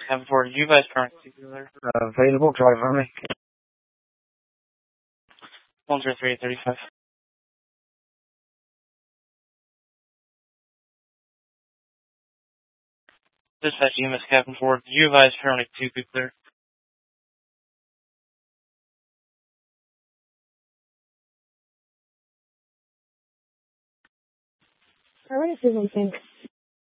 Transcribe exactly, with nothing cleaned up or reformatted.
Cabin Ford, you guys current particular. Uh, available, driver me. one zero three three five. Dispatch U M S Cabin Ford, you guys currently two be clear. Alright, Susan, thanks.